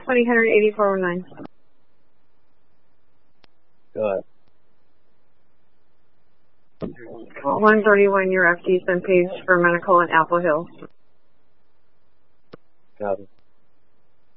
208419. Go ahead. 131, your FD's been paged for medical in Apple Hill. Copy.